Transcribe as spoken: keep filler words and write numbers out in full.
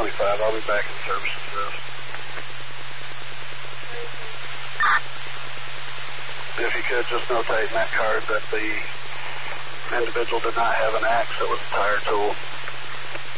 twenty-five. I'll be back in services this. If you could just notate in that card that the individual did not have an axe, it was a tire tool.